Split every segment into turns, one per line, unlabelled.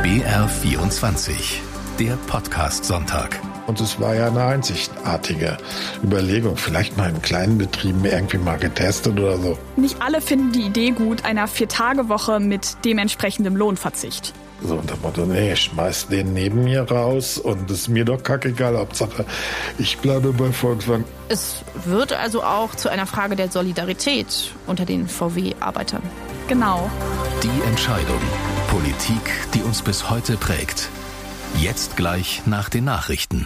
BR24, der Podcast-Sonntag.
Und es war ja eine einzigartige Überlegung. Vielleicht mal in kleinen Betrieben irgendwie mal getestet oder so.
Nicht alle finden die Idee gut, einer 4-Tage-Woche mit dementsprechendem Lohnverzicht.
So unter dem Motto, nee, ich schmeiß den neben mir raus und es ist mir doch kackegal, Hauptsache ich bleibe bei Volkswagen.
Es wird also auch zu einer Frage der Solidarität unter den VW-Arbeitern.
Genau.
Die Entscheidung. Politik, die uns bis heute prägt. Jetzt gleich nach den Nachrichten.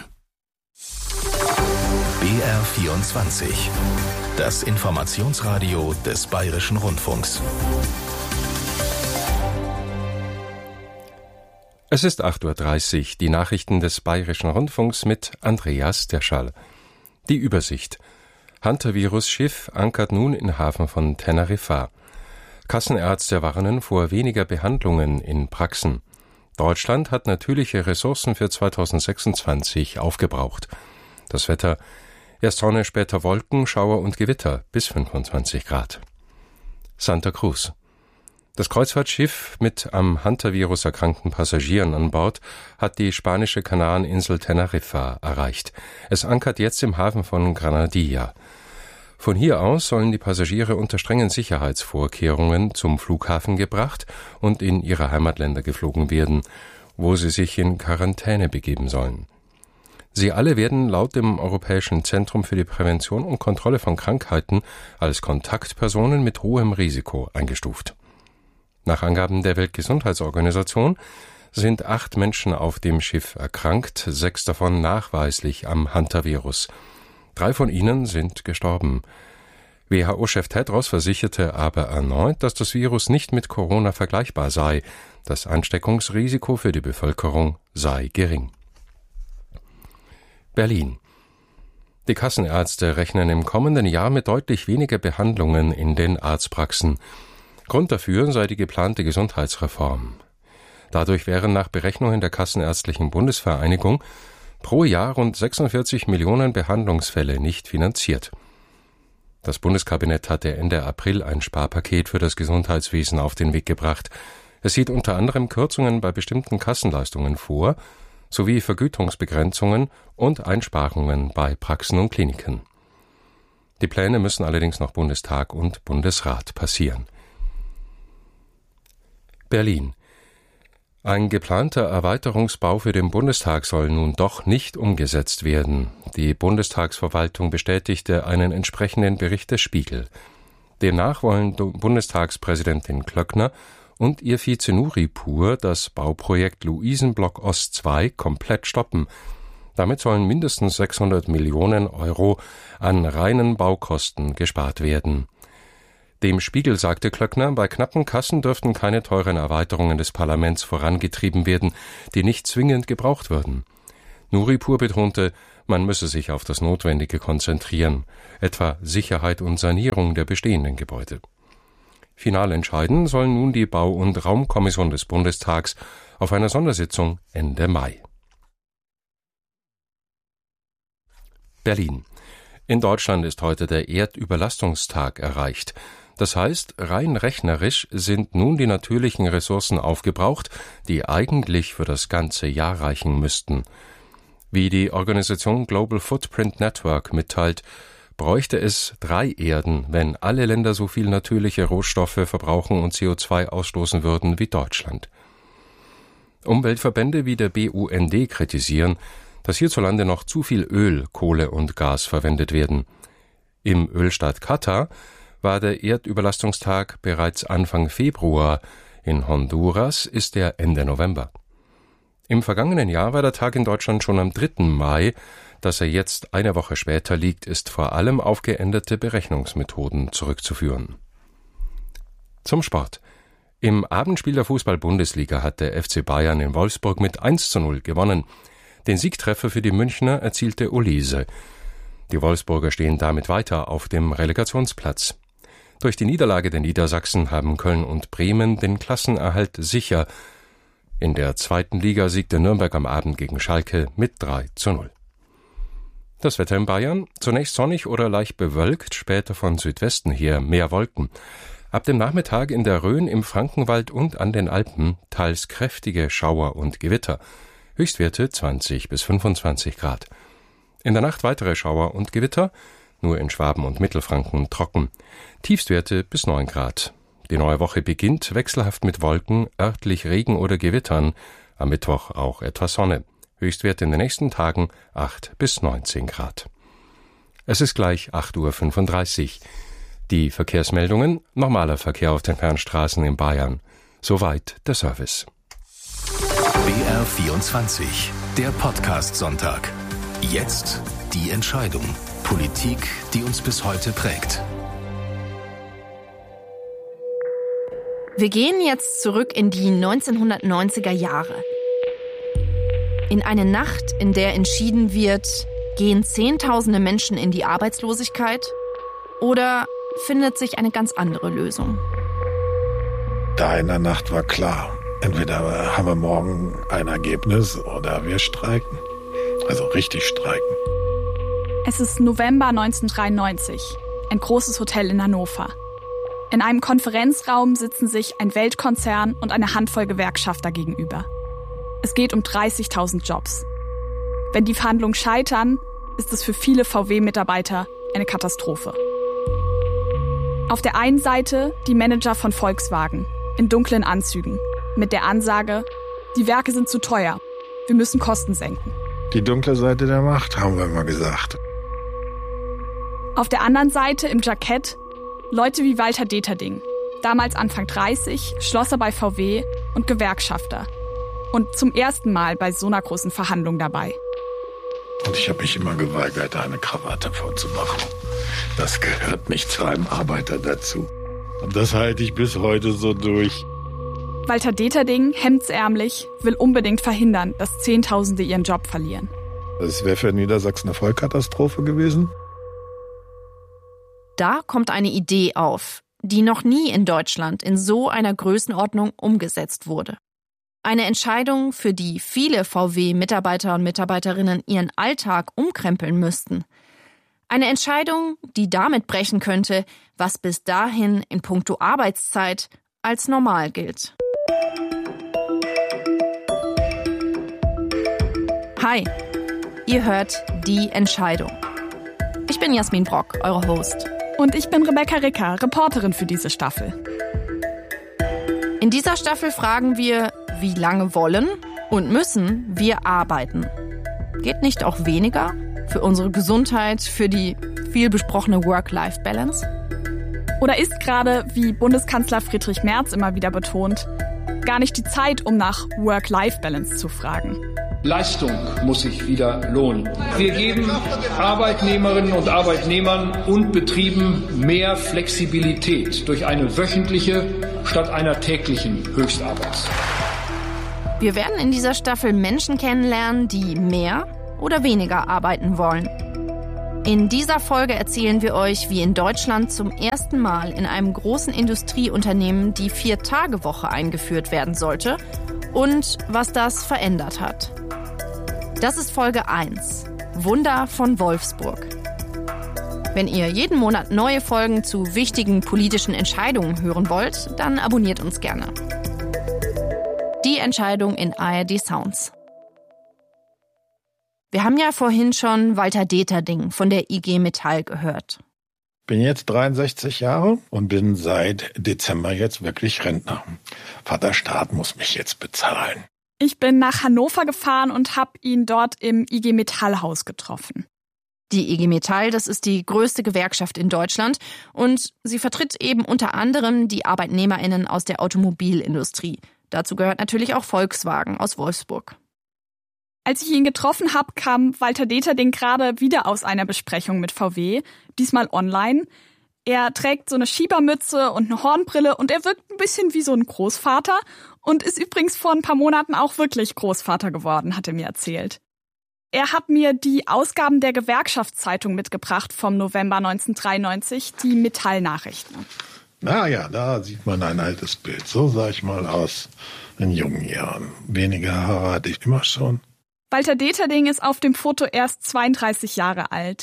BR24. Das Informationsradio des Bayerischen Rundfunks.
Es ist 8:30 Uhr, die Nachrichten des Bayerischen Rundfunks mit Andreas Derschall. Die Übersicht. Hantavirus-Schiff ankert nun im Hafen von Teneriffa. Kassenärzte warnen vor weniger Behandlungen in Praxen. Deutschland hat natürliche Ressourcen für 2026 aufgebraucht. Das Wetter: erst Sonne, später Wolken, Schauer und Gewitter bis 25 Grad. Santa Cruz. Das Kreuzfahrtschiff mit am Hantavirus erkrankten Passagieren an Bord hat die spanische Kanareninsel Teneriffa erreicht. Es ankert jetzt im Hafen von Granadilla. Von hier aus sollen die Passagiere unter strengen Sicherheitsvorkehrungen zum Flughafen gebracht und in ihre Heimatländer geflogen werden, wo sie sich in Quarantäne begeben sollen. Sie alle werden laut dem Europäischen Zentrum für die Prävention und Kontrolle von Krankheiten als Kontaktpersonen mit hohem Risiko eingestuft. Nach Angaben der Weltgesundheitsorganisation sind 8 Menschen auf dem Schiff erkrankt, 6 davon nachweislich am Hantavirus. 3 von ihnen sind gestorben. WHO-Chef Tedros versicherte aber erneut, dass das Virus nicht mit Corona vergleichbar sei. Das Ansteckungsrisiko für die Bevölkerung sei gering. Berlin. Die Kassenärzte rechnen im kommenden Jahr mit deutlich weniger Behandlungen in den Arztpraxen. Grund dafür sei die geplante Gesundheitsreform. Dadurch wären nach Berechnungen der Kassenärztlichen Bundesvereinigung pro Jahr rund 46 Millionen Behandlungsfälle nicht finanziert. Das Bundeskabinett hatte Ende April ein Sparpaket für das Gesundheitswesen auf den Weg gebracht. Es sieht unter anderem Kürzungen bei bestimmten Kassenleistungen vor, sowie Vergütungsbegrenzungen und Einsparungen bei Praxen und Kliniken. Die Pläne müssen allerdings noch Bundestag und Bundesrat passieren. Berlin. Ein geplanter Erweiterungsbau für den Bundestag soll nun doch nicht umgesetzt werden. Die Bundestagsverwaltung bestätigte einen entsprechenden Bericht des Spiegel. Demnach wollen Bundestagspräsidentin Klöckner und ihr Vize Nuripur das Bauprojekt Luisenblock Ost 2 komplett stoppen. Damit sollen mindestens 600 Millionen Euro an reinen Baukosten gespart werden. Dem Spiegel sagte Klöckner, bei knappen Kassen dürften keine teuren Erweiterungen des Parlaments vorangetrieben werden, die nicht zwingend gebraucht würden. Nuripur betonte, man müsse sich auf das Notwendige konzentrieren, etwa Sicherheit und Sanierung der bestehenden Gebäude. Final entscheiden sollen nun die Bau- und Raumkommission des Bundestags auf einer Sondersitzung Ende Mai. Berlin. In Deutschland ist heute der Erdüberlastungstag erreicht. Das heißt, rein rechnerisch sind nun die natürlichen Ressourcen aufgebraucht, die eigentlich für das ganze Jahr reichen müssten. Wie die Organisation Global Footprint Network mitteilt, bräuchte es 3 Erden, wenn alle Länder so viel natürliche Rohstoffe verbrauchen und CO2 ausstoßen würden wie Deutschland. Umweltverbände wie der BUND kritisieren, dass hierzulande noch zu viel Öl, Kohle und Gas verwendet werden. Im Ölstaat Katar war der Erdüberlastungstag bereits Anfang Februar, in Honduras ist er Ende November. Im vergangenen Jahr war der Tag in Deutschland schon am 3. Mai, dass er jetzt eine Woche später liegt, ist vor allem auf geänderte Berechnungsmethoden zurückzuführen. Zum Sport. Im Abendspiel der Fußball-Bundesliga hat der FC Bayern in Wolfsburg mit 1:0 gewonnen. Den Siegtreffer für die Münchner erzielte Olise. Die Wolfsburger stehen damit weiter auf dem Relegationsplatz. Durch die Niederlage der Niedersachsen haben Köln und Bremen den Klassenerhalt sicher. In der 2. Liga siegte Nürnberg am Abend gegen Schalke mit 3:0. Das Wetter in Bayern: zunächst sonnig oder leicht bewölkt, später von Südwesten her mehr Wolken. Ab dem Nachmittag in der Rhön, im Frankenwald und an den Alpen teils kräftige Schauer und Gewitter. Höchstwerte 20 bis 25 Grad. In der Nacht weitere Schauer und Gewitter, nur in Schwaben und Mittelfranken trocken. Tiefstwerte bis 9 Grad. Die neue Woche beginnt wechselhaft mit Wolken, örtlich Regen oder Gewittern. Am Mittwoch auch etwas Sonne. Höchstwerte in den nächsten Tagen 8 bis 19 Grad. Es ist gleich 8.35 Uhr. Die Verkehrsmeldungen, normaler Verkehr auf den Fernstraßen in Bayern. Soweit der Service.
BR24, der Podcast-Sonntag. Jetzt die Entscheidung. Politik, die uns bis heute prägt.
Wir gehen jetzt zurück in die 1990er Jahre. In eine Nacht, in der entschieden wird, gehen Zehntausende Menschen in die Arbeitslosigkeit oder findet sich eine ganz andere Lösung?
Da in der Nacht war klar, entweder haben wir morgen ein Ergebnis oder wir streiken. Also richtig streiken.
Es ist November 1993, ein großes Hotel in Hannover. In einem Konferenzraum sitzen sich ein Weltkonzern und eine Handvoll Gewerkschafter gegenüber. Es geht um 30.000 Jobs. Wenn die Verhandlungen scheitern, ist es für viele VW-Mitarbeiter eine Katastrophe. Auf der einen Seite die Manager von Volkswagen in dunklen Anzügen mit der Ansage, die Werke sind zu teuer, wir müssen Kosten senken.
Die dunkle Seite der Macht, haben wir immer gesagt.
Auf der anderen Seite im Jackett Leute wie Walter Deterding, damals Anfang 30, Schlosser bei VW und Gewerkschafter. Und zum ersten Mal bei so einer großen Verhandlung dabei.
Und ich habe mich immer geweigert, eine Krawatte vorzumachen. Das gehört nicht zu einem Arbeiter dazu. Und das halte ich bis heute so durch.
Walter Deterding, hemdsärmlich, will unbedingt verhindern, dass Zehntausende ihren Job verlieren.
Das wäre für Niedersachsen eine Vollkatastrophe gewesen.
Da kommt eine Idee auf, die noch nie in Deutschland in so einer Größenordnung umgesetzt wurde. Eine Entscheidung, für die viele VW-Mitarbeiter und Mitarbeiterinnen ihren Alltag umkrempeln müssten. Eine Entscheidung, die damit brechen könnte, was bis dahin in puncto Arbeitszeit als normal gilt. Hi, ihr hört Die Entscheidung. Ich bin Jasmin Brock, eure Host.
Und ich bin Rebecca Ricker, Reporterin für diese Staffel.
In dieser Staffel fragen wir, wie lange wollen und müssen wir arbeiten? Geht nicht auch weniger für unsere Gesundheit, für die viel besprochene Work-Life-Balance?
Oder ist gerade, wie Bundeskanzler Friedrich Merz immer wieder betont, gar nicht die Zeit, um nach Work-Life-Balance zu fragen?
Leistung muss sich wieder lohnen. Wir geben Arbeitnehmerinnen und Arbeitnehmern und Betrieben mehr Flexibilität durch eine wöchentliche statt einer täglichen Höchstarbeitszeit.
Wir werden in dieser Staffel Menschen kennenlernen, die mehr oder weniger arbeiten wollen. In dieser Folge erzählen wir euch, wie in Deutschland zum ersten Mal in einem großen Industrieunternehmen die 4-Tage-Woche eingeführt werden sollte und was das verändert hat. Das ist Folge 1, Wunder von Wolfsburg. Wenn ihr jeden Monat neue Folgen zu wichtigen politischen Entscheidungen hören wollt, dann abonniert uns gerne. Die Entscheidung in ARD Sounds. Wir haben ja vorhin schon Walter Deterding von der IG Metall gehört.
Bin jetzt 63 Jahre und bin seit Dezember jetzt wirklich Rentner. Vater Staat muss mich jetzt bezahlen.
Ich bin nach Hannover gefahren und habe ihn dort im IG Metall-Haus getroffen.
Die IG Metall, das ist die größte Gewerkschaft in Deutschland und sie vertritt eben unter anderem die ArbeitnehmerInnen aus der Automobilindustrie. Dazu gehört natürlich auch Volkswagen aus Wolfsburg.
Als ich ihn getroffen habe, kam Walter Deterding gerade wieder aus einer Besprechung mit VW, diesmal online. Er trägt so eine Schiebermütze und eine Hornbrille und er wirkt ein bisschen wie so ein Großvater und ist übrigens vor ein paar Monaten auch wirklich Großvater geworden, hat er mir erzählt. Er hat mir die Ausgaben der Gewerkschaftszeitung mitgebracht vom November 1993, die Metall-Nachrichten.
Ja, da sieht man ein altes Bild. So sah ich mal aus in jungen Jahren. Weniger Haare hatte ich immer schon.
Walter Deterding ist auf dem Foto erst 32 Jahre alt.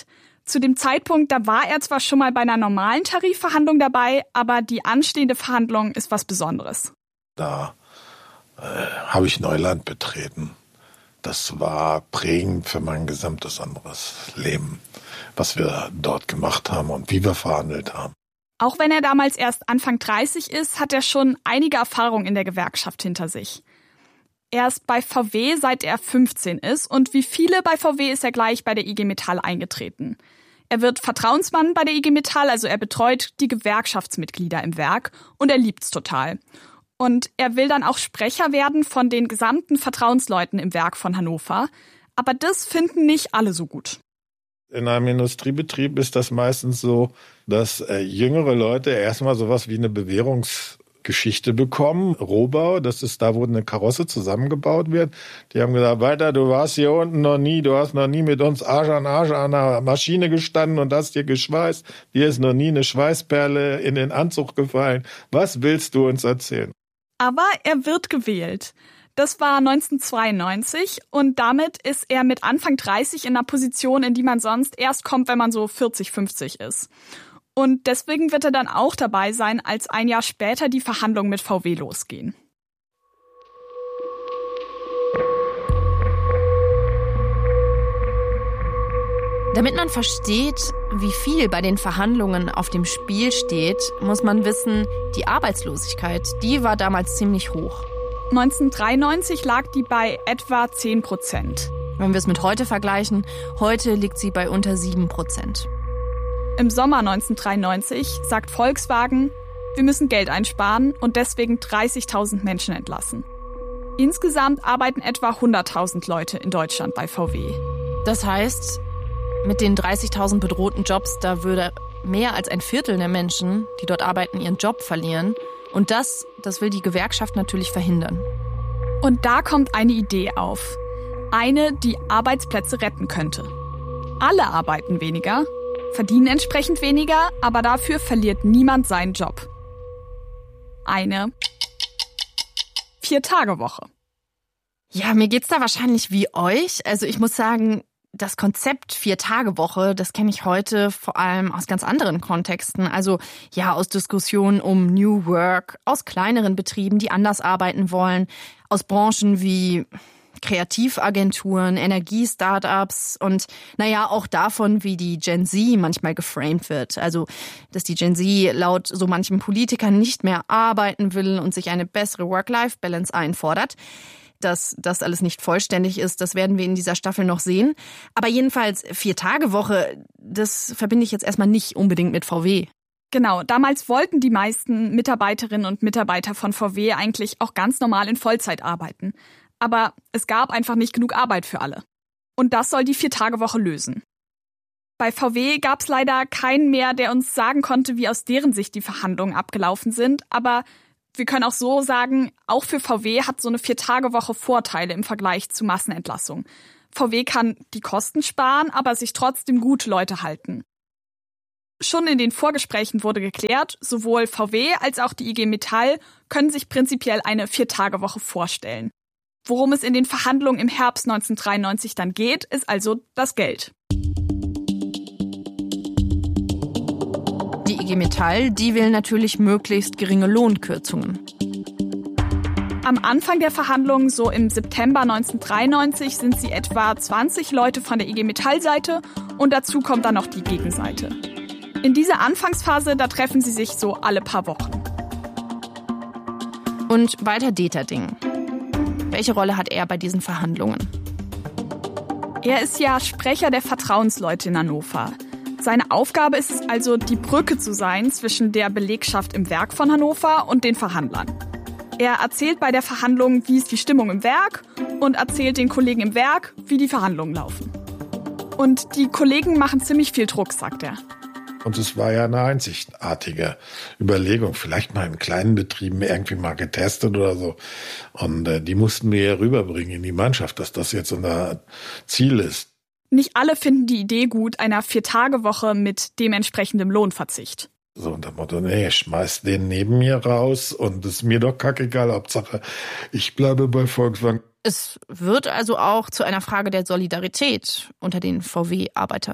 Zu dem Zeitpunkt, da war er zwar schon mal bei einer normalen Tarifverhandlung dabei, aber die anstehende Verhandlung ist was Besonderes.
Da habe ich Neuland betreten. Das war prägend für mein gesamtes anderes Leben, was wir dort gemacht haben und wie wir verhandelt haben.
Auch wenn er damals erst Anfang 30 ist, hat er schon einige Erfahrungen in der Gewerkschaft hinter sich. Er ist bei VW, seit er 15 ist, und wie viele bei VW ist er gleich bei der IG Metall eingetreten. Er wird Vertrauensmann bei der IG Metall, also er betreut die Gewerkschaftsmitglieder im Werk und er liebt's total. Und er will dann auch Sprecher werden von den gesamten Vertrauensleuten im Werk von Hannover. Aber das finden nicht alle so gut.
In einem Industriebetrieb ist das meistens so, dass jüngere Leute erstmal sowas wie eine Bewährungsgeschichte bekommen. Rohbau, das ist da, wo eine Karosse zusammengebaut wird. Die haben gesagt, Walter, du warst hier unten noch nie, du hast noch nie mit uns Arsch an einer Maschine gestanden und hast dir geschweißt. Dir ist noch nie eine Schweißperle in den Anzug gefallen. Was willst du uns erzählen?
Aber er wird gewählt. Das war 1992 und damit ist er mit Anfang 30 in einer Position, in die man sonst erst kommt, wenn man so 40, 50 ist. Und deswegen wird er dann auch dabei sein, als ein Jahr später die Verhandlungen mit VW losgehen.
Damit man versteht, wie viel bei den Verhandlungen auf dem Spiel steht, muss man wissen, die Arbeitslosigkeit, die war damals ziemlich hoch.
1993 lag die bei etwa 10%.
Wenn wir es mit heute vergleichen, heute liegt sie bei unter 7%.
Im Sommer 1993 sagt Volkswagen, wir müssen Geld einsparen und deswegen 30.000 Menschen entlassen. Insgesamt arbeiten etwa 100.000 Leute in Deutschland bei VW.
Das heißt, mit den 30.000 bedrohten Jobs, da würde mehr als ein Viertel der Menschen, die dort arbeiten, ihren Job verlieren. Und das will die Gewerkschaft natürlich verhindern.
Und da kommt eine Idee auf. Eine, die Arbeitsplätze retten könnte. Alle arbeiten weniger, verdienen entsprechend weniger, aber dafür verliert niemand seinen Job. Eine 4-Tage-Woche.
Ja, mir geht's da wahrscheinlich wie euch. Also ich muss sagen, das Konzept 4-Tage-Woche, das kenne ich heute vor allem aus ganz anderen Kontexten. Also ja, aus Diskussionen um New Work, aus kleineren Betrieben, die anders arbeiten wollen, aus Branchen wie Kreativagenturen, Energie-Startups und naja, auch davon, wie die Gen Z manchmal geframed wird. Also, dass die Gen Z laut so manchem Politiker nicht mehr arbeiten will und sich eine bessere Work-Life-Balance einfordert. Dass das alles nicht vollständig ist, das werden wir in dieser Staffel noch sehen. Aber jedenfalls 4-Tage-Woche, das verbinde ich jetzt erstmal nicht unbedingt mit VW.
Genau, damals wollten die meisten Mitarbeiterinnen und Mitarbeiter von VW eigentlich auch ganz normal in Vollzeit arbeiten. Aber es gab einfach nicht genug Arbeit für alle. Und das soll die 4-Tage-Woche lösen. Bei VW gab es leider keinen mehr, der uns sagen konnte, wie aus deren Sicht die Verhandlungen abgelaufen sind. Aber wir können auch so sagen, auch für VW hat so eine 4-Tage-Woche Vorteile im Vergleich zu Massenentlassung. VW kann die Kosten sparen, aber sich trotzdem gute Leute halten. Schon in den Vorgesprächen wurde geklärt, sowohl VW als auch die IG Metall können sich prinzipiell eine 4-Tage-Woche vorstellen. Worum es in den Verhandlungen im Herbst 1993 dann geht, ist also das Geld.
Die IG Metall, die will natürlich möglichst geringe Lohnkürzungen.
Am Anfang der Verhandlungen, so im September 1993, sind sie etwa 20 Leute von der IG Metall-Seite und dazu kommt dann noch die Gegenseite. In dieser Anfangsphase, da treffen sie sich so alle paar Wochen.
Und Walter Deterding. Welche Rolle hat er bei diesen Verhandlungen?
Er ist ja Sprecher der Vertrauensleute in Hannover. Seine Aufgabe ist es also, die Brücke zu sein zwischen der Belegschaft im Werk von Hannover und den Verhandlern. Er erzählt bei der Verhandlung, wie ist die Stimmung im Werk und erzählt den Kollegen im Werk, wie die Verhandlungen laufen. Und die Kollegen machen ziemlich viel Druck, sagt er.
Und es war ja eine einzigartige Überlegung, vielleicht mal in kleinen Betrieben irgendwie mal getestet oder so. Und die mussten wir ja rüberbringen in die Mannschaft, dass das jetzt unser Ziel ist.
Nicht alle finden die Idee gut, einer 4-Tage-Woche mit dementsprechendem Lohnverzicht.
So unter dem Motto, nee, schmeiß den neben mir raus und ist mir doch kackegal, Hauptsache ich bleibe bei Volkswagen.
Es wird also auch zu einer Frage der Solidarität unter den VW-Arbeitern.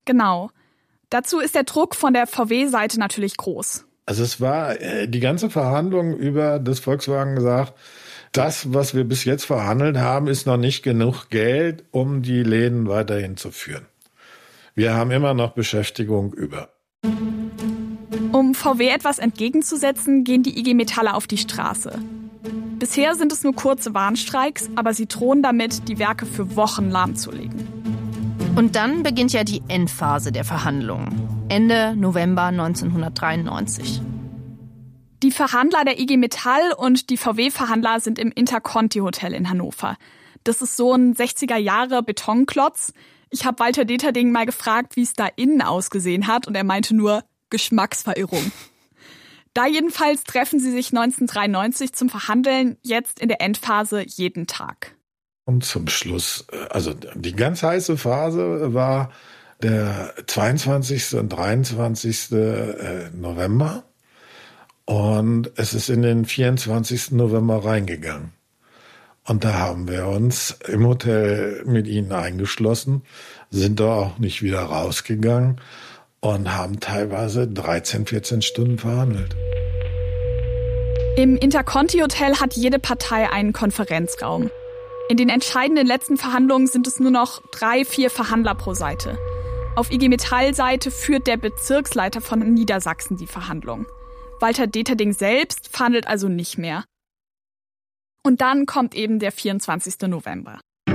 Genau. Dazu ist der Druck von der VW-Seite natürlich groß.
Also es war die ganze Verhandlung über das Volkswagen gesagt, das, was wir bis jetzt verhandelt haben, ist noch nicht genug Geld, um die Läden weiterhin zu führen. Wir haben immer noch Beschäftigung über.
Um VW etwas entgegenzusetzen, gehen die IG Metaller auf die Straße. Bisher sind es nur kurze Warnstreiks, aber sie drohen damit, die Werke für Wochen lahmzulegen.
Und dann beginnt ja die Endphase der Verhandlungen. Ende November 1993.
Die Verhandler der IG Metall und die VW-Verhandler sind im Interconti-Hotel in Hannover. Das ist so ein 60er-Jahre-Betonklotz. Ich habe Walter Deterding mal gefragt, wie es da innen ausgesehen hat, und er meinte nur Geschmacksverirrung. Da jedenfalls treffen sie sich 1993 zum Verhandeln, jetzt in der Endphase jeden Tag.
Und zum Schluss, also die ganz heiße Phase war der 22. und 23. November. Und es ist in den 24. November reingegangen. Und da haben wir uns im Hotel mit ihnen eingeschlossen, sind da auch nicht wieder rausgegangen und haben teilweise 13, 14 Stunden verhandelt.
Im Interconti-Hotel hat jede Partei einen Konferenzraum. In den entscheidenden letzten Verhandlungen sind es nur noch 3, 4 Verhandler pro Seite. Auf IG Metall-Seite führt der Bezirksleiter von Niedersachsen die Verhandlung. Walter Deterding selbst verhandelt also nicht mehr. Und dann kommt eben der 24. November.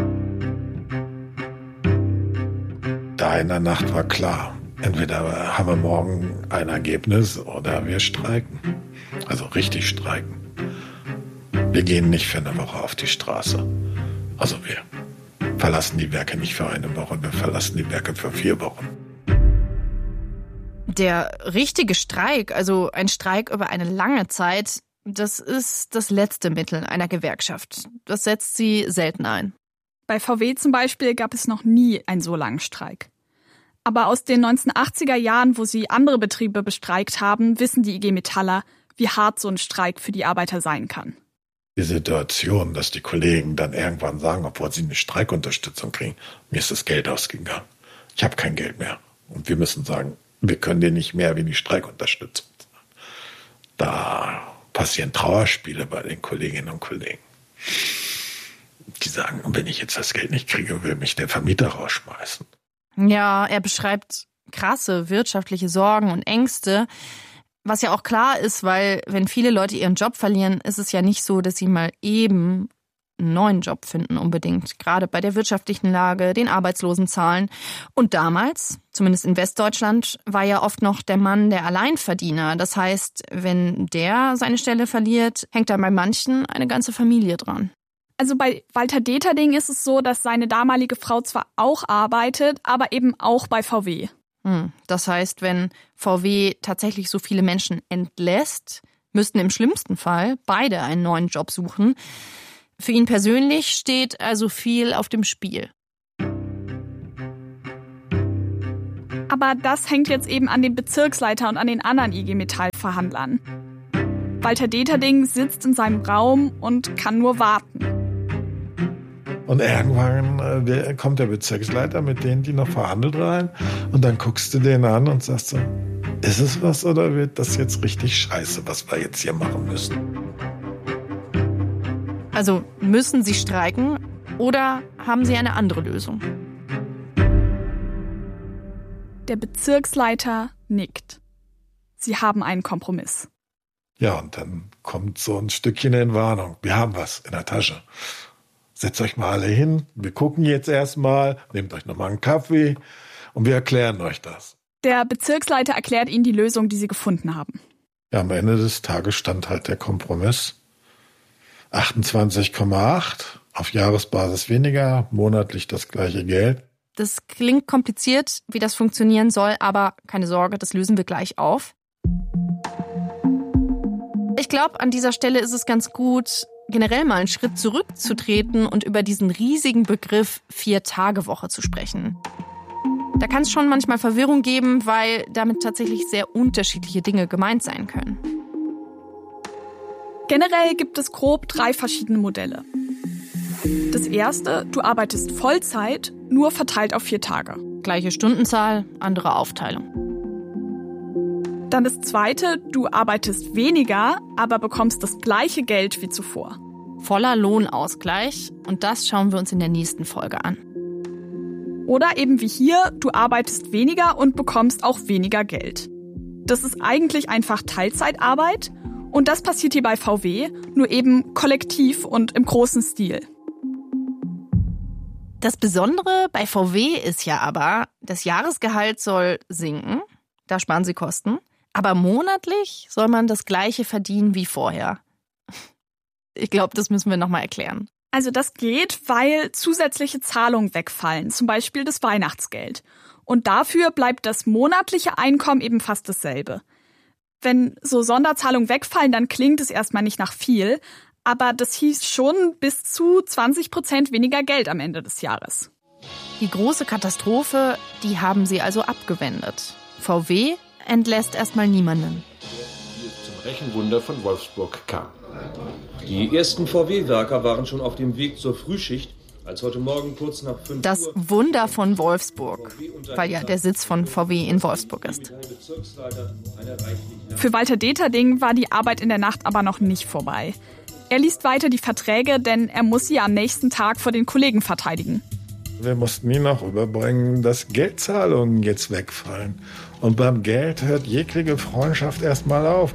Da in der Nacht war klar, entweder haben wir morgen ein Ergebnis oder wir streiken. Also richtig streiken. Wir gehen nicht für eine Woche auf die Straße. Also wir verlassen die Werke nicht für eine Woche, wir verlassen die Werke für 4 Wochen.
Der richtige Streik, also ein Streik über eine lange Zeit, das ist das letzte Mittel einer Gewerkschaft. Das setzt sie selten ein.
Bei VW zum Beispiel gab es noch nie einen so langen Streik. Aber aus den 1980er Jahren, wo sie andere Betriebe bestreikt haben, wissen die IG Metaller, wie hart so ein Streik für die Arbeiter sein kann.
Die Situation, dass die Kollegen dann irgendwann sagen, obwohl sie eine Streikunterstützung kriegen, mir ist das Geld ausgegangen. Ich habe kein Geld mehr. Und wir müssen sagen, wir können dir nicht mehr wie die Streikunterstützung zahlen. Da passieren Trauerspiele bei den Kolleginnen und Kollegen. Die sagen, wenn ich jetzt das Geld nicht kriege, will mich der Vermieter rausschmeißen.
Ja, er beschreibt krasse wirtschaftliche Sorgen und Ängste. Was ja auch klar ist, weil wenn viele Leute ihren Job verlieren, ist es ja nicht so, dass sie mal eben einen neuen Job finden unbedingt. Gerade bei der wirtschaftlichen Lage, den Arbeitslosenzahlen. Und damals, zumindest in Westdeutschland, war ja oft noch der Mann der Alleinverdiener. Das heißt, wenn der seine Stelle verliert, hängt da bei manchen eine ganze Familie dran.
Also bei Walter Deterding ist es so, dass seine damalige Frau zwar auch arbeitet, aber eben auch bei VW.
Das heißt, wenn VW tatsächlich so viele Menschen entlässt, müssten im schlimmsten Fall beide einen neuen Job suchen. Für ihn persönlich steht also viel auf dem Spiel.
Aber das hängt jetzt eben an dem Bezirksleiter und an den anderen IG Metall-Verhandlern. Walter Deterding sitzt in seinem Raum und kann nur warten.
Und irgendwann kommt der Bezirksleiter mit denen, die noch verhandelt, rein. Und dann guckst du den an und sagst so, ist es was oder wird das jetzt richtig scheiße, was wir jetzt hier machen müssen?
Also müssen sie streiken oder haben sie eine andere Lösung?
Der Bezirksleiter nickt. Sie haben einen Kompromiss.
Ja, und dann kommt so ein Stückchen in Warnung. Wir haben was in der Tasche. Setzt euch mal alle hin, wir gucken jetzt erstmal, nehmt euch nochmal einen Kaffee und wir erklären euch das.
Der Bezirksleiter erklärt ihnen die Lösung, die sie gefunden haben.
Ja, am Ende des Tages stand halt der Kompromiss. 28,8, auf Jahresbasis weniger, monatlich das gleiche Geld.
Das klingt kompliziert, wie das funktionieren soll, aber keine Sorge, das lösen wir gleich auf. Ich glaube, an dieser Stelle ist es ganz gut, generell mal einen Schritt zurückzutreten und über diesen riesigen Begriff 4-Tage-Woche zu sprechen. Da kann es schon manchmal Verwirrung geben, weil damit tatsächlich sehr unterschiedliche Dinge gemeint sein können.
Generell gibt es grob 3 verschiedene Modelle. Das erste, du arbeitest Vollzeit, nur verteilt auf 4 Tage.
gleiche Stundenzahl, andere Aufteilung.
Dann das Zweite, du arbeitest weniger, aber bekommst das gleiche Geld wie zuvor.
Voller Lohnausgleich, und das schauen wir uns in der nächsten Folge an.
Oder eben wie hier, du arbeitest weniger und bekommst auch weniger Geld. Das ist eigentlich einfach Teilzeitarbeit und das passiert hier bei VW, nur eben kollektiv und im großen Stil.
Das Besondere bei VW ist ja aber, das Jahresgehalt soll sinken, da sparen sie Kosten, aber monatlich soll man das Gleiche verdienen wie vorher. Ich glaube, das müssen wir nochmal erklären.
Also das geht, weil zusätzliche Zahlungen wegfallen, zum Beispiel das Weihnachtsgeld. Und dafür bleibt das monatliche Einkommen eben fast dasselbe. Wenn so Sonderzahlungen wegfallen, dann klingt es erstmal nicht nach viel, aber das hieß schon bis zu 20% weniger Geld am Ende des Jahres.
Die große Katastrophe, die haben sie also abgewendet. VW entlässt erstmal niemanden.
Die zum Rechenwunder von Wolfsburg kam. Die ersten VW-Werker waren schon auf dem Weg zur Frühschicht, als heute Morgen kurz nach 5 Uhr...
Das Wunder von Wolfsburg, weil ja der Sitz von VW in Wolfsburg ist.
Für Walter Deterding war die Arbeit in der Nacht aber noch nicht vorbei. Er liest weiter die Verträge, denn er muss sie am nächsten Tag vor den Kollegen verteidigen.
Wir mussten ihn noch überbringen, dass Geldzahlungen jetzt wegfallen. Und beim Geld hört jegliche Freundschaft erstmal auf.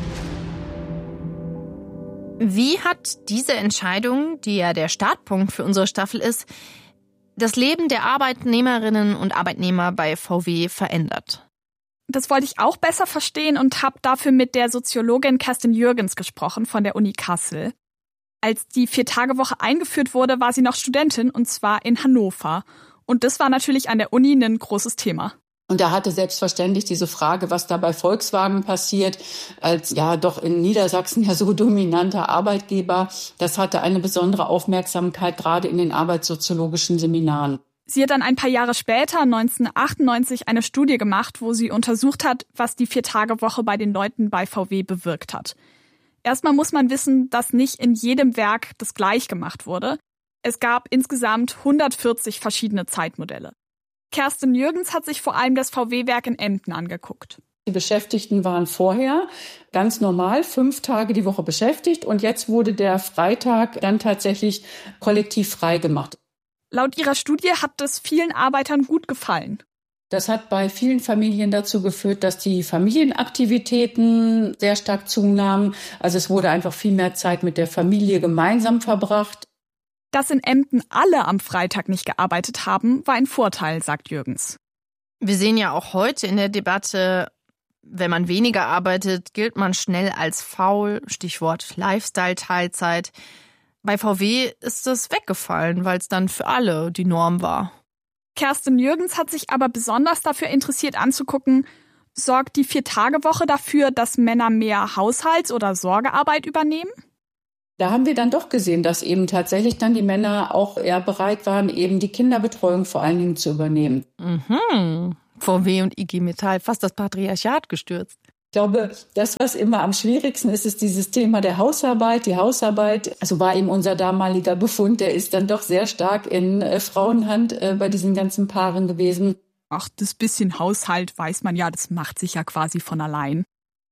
Wie hat diese Entscheidung, die ja der Startpunkt für unsere Staffel ist, das Leben der Arbeitnehmerinnen und Arbeitnehmer bei VW verändert?
Das wollte ich auch besser verstehen und habe dafür mit der Soziologin Kerstin Jürgens gesprochen von der Uni Kassel. Als die 4-Tage-Woche eingeführt wurde, war sie noch Studentin, und zwar in Hannover. Und das war natürlich an der Uni ein großes Thema.
Und da hatte selbstverständlich diese Frage, was da bei Volkswagen passiert, als ja doch in Niedersachsen ja so dominanter Arbeitgeber, das hatte eine besondere Aufmerksamkeit, gerade in den arbeitssoziologischen Seminaren.
Sie hat dann ein paar Jahre später, 1998, eine Studie gemacht, wo sie untersucht hat, was die 4-Tage-Woche bei den Leuten bei VW bewirkt hat. Erstmal muss man wissen, dass nicht in jedem Werk das gleich gemacht wurde. Es gab insgesamt 140 verschiedene Zeitmodelle. Kerstin Jürgens hat sich vor allem das VW-Werk in Emden angeguckt.
Die Beschäftigten waren vorher ganz normal 5 Tage die Woche beschäftigt und jetzt wurde der Freitag dann tatsächlich kollektiv frei gemacht.
Laut ihrer Studie hat das vielen Arbeitern gut gefallen.
Das hat bei vielen Familien dazu geführt, dass die Familienaktivitäten sehr stark zunahmen. Also es wurde einfach viel mehr Zeit mit der Familie gemeinsam verbracht.
Dass in Emden alle am Freitag nicht gearbeitet haben, war ein Vorteil, sagt Jürgens.
Wir sehen ja auch heute in der Debatte, wenn man weniger arbeitet, gilt man schnell als faul, Stichwort Lifestyle-Teilzeit. Bei VW ist das weggefallen, weil es dann für alle die Norm war.
Kerstin Jürgens hat sich aber besonders dafür interessiert anzugucken, sorgt die 4-Tage-Woche dafür, dass Männer mehr Haushalts- oder Sorgearbeit übernehmen?
Da haben wir dann doch gesehen, dass eben tatsächlich dann die Männer auch eher bereit waren, eben die Kinderbetreuung vor allen Dingen zu übernehmen.
VW und IG Metall, fast das Patriarchat gestürzt.
Ich glaube, das, was immer am schwierigsten ist, ist dieses Thema der Hausarbeit. Die Hausarbeit, also war eben unser damaliger Befund, der ist dann doch sehr stark in Frauenhand bei diesen ganzen Paaren gewesen.
Ach, das bisschen Haushalt weiß man ja, das macht sich ja quasi von allein.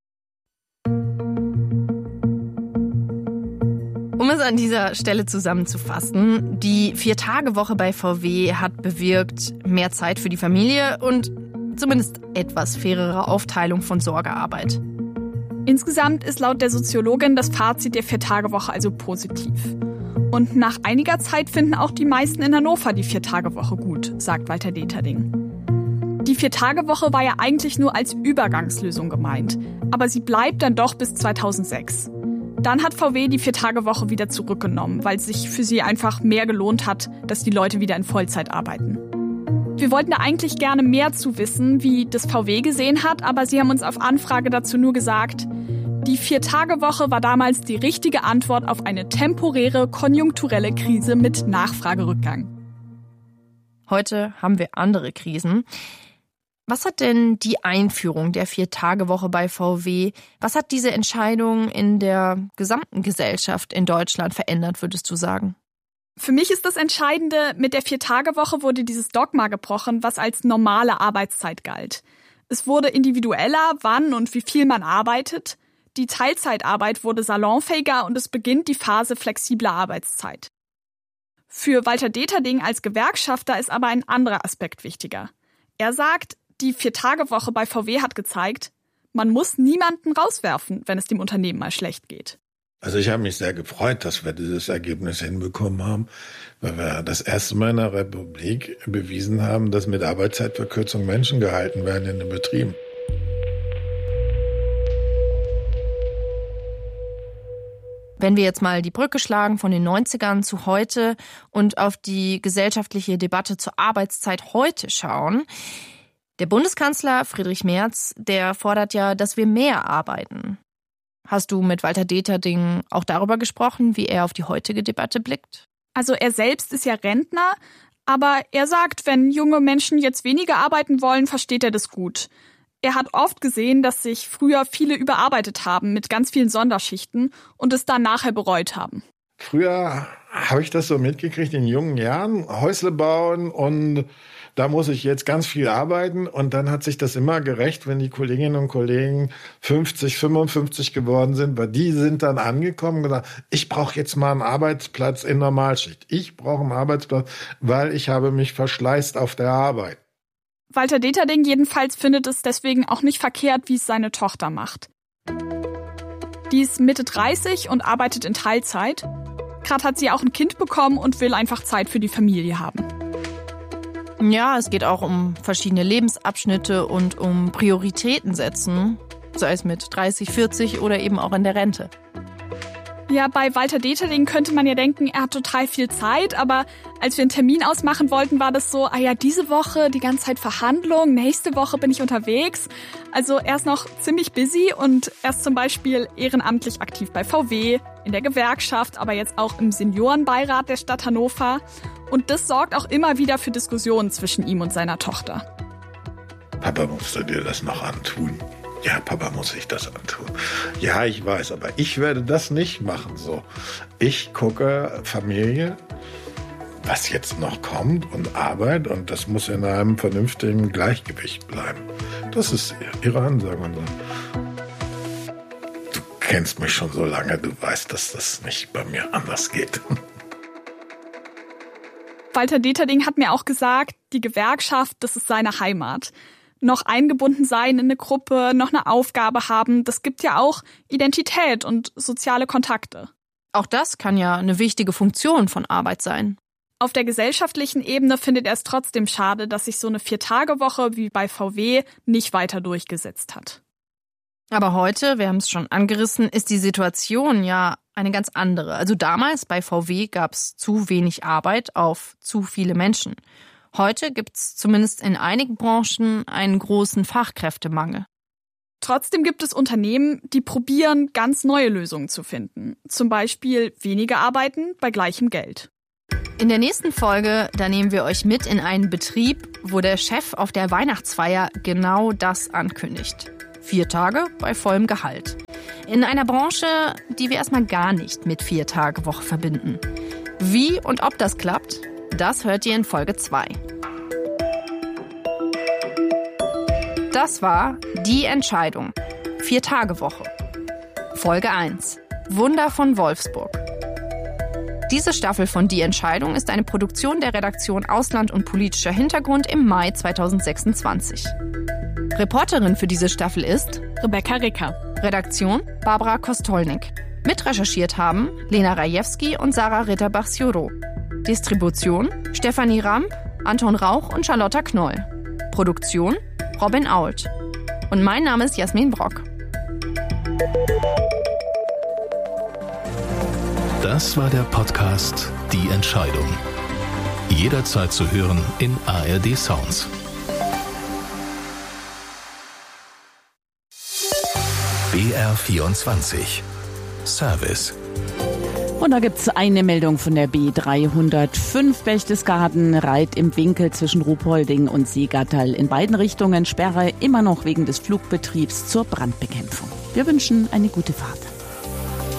Um es an dieser Stelle zusammenzufassen, die 4-Tage-Woche bei VW hat bewirkt mehr Zeit für die Familie und zumindest etwas fairere Aufteilung von Sorgearbeit.
Insgesamt ist laut der Soziologin das Fazit der 4-Tage-Woche also positiv. Und nach einiger Zeit finden auch die meisten in Hannover die 4-Tage-Woche gut, sagt Walter Deterding. Die 4-Tage-Woche war ja eigentlich nur als Übergangslösung gemeint, aber sie bleibt dann doch bis 2006. Dann hat VW die 4-Tage-Woche wieder zurückgenommen, weil es sich für sie einfach mehr gelohnt hat, dass die Leute wieder in Vollzeit arbeiten. Wir wollten da eigentlich gerne mehr zu wissen, wie das VW gesehen hat, aber sie haben uns auf Anfrage dazu nur gesagt, die 4-Tage-Woche war damals die richtige Antwort auf eine temporäre, konjunkturelle Krise mit Nachfragerückgang.
Heute haben wir andere Krisen. Was hat denn die Einführung der 4-Tage-Woche bei VW, was hat diese Entscheidung in der gesamten Gesellschaft in Deutschland verändert, würdest du sagen?
Für mich ist das Entscheidende, mit der 4-Tage-Woche wurde dieses Dogma gebrochen, was als normale Arbeitszeit galt. Es wurde individueller, wann und wie viel man arbeitet. Die Teilzeitarbeit wurde salonfähiger und es beginnt die Phase flexibler Arbeitszeit. Für Walter Deterding als Gewerkschafter ist aber ein anderer Aspekt wichtiger. Er sagt, die 4-Tage-Woche bei VW hat gezeigt, man muss niemanden rauswerfen, wenn es dem Unternehmen mal schlecht geht.
Also ich habe mich sehr gefreut, dass wir dieses Ergebnis hinbekommen haben, weil wir das erste Mal in der Republik bewiesen haben, dass mit Arbeitszeitverkürzung Menschen gehalten werden in den Betrieben.
Wenn wir jetzt mal die Brücke schlagen von den 90ern zu heute und auf die gesellschaftliche Debatte zur Arbeitszeit heute schauen, der Bundeskanzler Friedrich Merz, der fordert ja, dass wir mehr arbeiten. Hast du mit Walter Deterding auch darüber gesprochen, wie er auf die heutige Debatte blickt?
Also er selbst ist ja Rentner, aber er sagt, wenn junge Menschen jetzt weniger arbeiten wollen, versteht er das gut. Er hat oft gesehen, dass sich früher viele überarbeitet haben mit ganz vielen Sonderschichten und es dann nachher bereut haben.
Früher habe ich das so mitgekriegt in jungen Jahren, Häusle bauen und da muss ich jetzt ganz viel arbeiten. Und dann hat sich das immer gerecht, wenn die Kolleginnen und Kollegen 50, 55 geworden sind, weil die sind dann angekommen und gesagt, ich brauche jetzt mal einen Arbeitsplatz in Normalschicht. Ich brauche einen Arbeitsplatz, weil ich habe mich verschleißt auf der Arbeit.
Walter Deterding jedenfalls findet es deswegen auch nicht verkehrt, wie es seine Tochter macht. Die ist Mitte 30 und arbeitet in Teilzeit. Gerade hat sie auch ein Kind bekommen und will einfach Zeit für die Familie haben.
Ja, es geht auch um verschiedene Lebensabschnitte und um Prioritäten setzen, sei es mit 30, 40 oder eben auch in der Rente.
Ja, bei Walter Deterding könnte man ja denken, er hat total viel Zeit, aber als wir einen Termin ausmachen wollten, war das so, diese Woche die ganze Zeit Verhandlung, nächste Woche bin ich unterwegs. Also er ist noch ziemlich busy und er ist zum Beispiel ehrenamtlich aktiv bei VW, in der Gewerkschaft, aber jetzt auch im Seniorenbeirat der Stadt Hannover. Und das sorgt auch immer wieder für Diskussionen zwischen ihm und seiner Tochter.
Papa, musst du dir das noch antun? Ja, Papa muss sich das antun. Ja, ich weiß, aber ich werde das nicht machen so. Ich gucke Familie, was jetzt noch kommt und Arbeit und das muss in einem vernünftigen Gleichgewicht bleiben. Das ist ihre Ansage. Du kennst mich schon so lange, du weißt, dass das nicht bei mir anders geht.
Walter Deterding hat mir auch gesagt, die Gewerkschaft, das ist seine Heimat. Noch eingebunden sein in eine Gruppe, noch eine Aufgabe haben, das gibt ja auch Identität und soziale Kontakte.
Auch das kann ja eine wichtige Funktion von Arbeit sein.
Auf der gesellschaftlichen Ebene findet er es trotzdem schade, dass sich so eine 4-Tage-Woche wie bei VW nicht weiter durchgesetzt hat.
Aber heute, wir haben es schon angerissen, ist die Situation ja eine ganz andere. Also damals bei VW gab es zu wenig Arbeit auf zu viele Menschen. Heute gibt es zumindest in einigen Branchen einen großen Fachkräftemangel.
Trotzdem gibt es Unternehmen, die probieren, ganz neue Lösungen zu finden. Zum Beispiel weniger arbeiten bei gleichem Geld.
In der nächsten Folge, da nehmen wir euch mit in einen Betrieb, wo der Chef auf der Weihnachtsfeier genau das ankündigt. 4 Tage bei vollem Gehalt. In einer Branche, die wir erstmal gar nicht mit 4-Tage-Woche verbinden. Wie und ob das klappt, das hört ihr in Folge 2. Das war Die Entscheidung. 4-Tage-Woche. Folge 1. Wunder von Wolfsburg. Diese Staffel von Die Entscheidung ist eine Produktion der Redaktion Ausland und politischer Hintergrund im Mai 2026. Reporterin für diese Staffel ist
Rebecca Ricker.
Redaktion Barbara Kostolnik. Mitrecherchiert haben Lena Rajewski und Sarah Ritterbach-Siuro. Distribution Stefanie Ramp, Anton Rauch und Charlotta Knoll. Produktion Robin Ault. Und mein Name ist Jasmin Brock.
Das war der Podcast Die Entscheidung. Jederzeit zu hören in ARD Sounds. BR24 Service.
Und da gibt's eine Meldung von der B305 Berchtesgaden, Reit im Winkel zwischen Ruhpolding und Seegatterl. In beiden Richtungen Sperre, immer noch wegen des Flugbetriebs zur Brandbekämpfung. Wir wünschen eine gute Fahrt.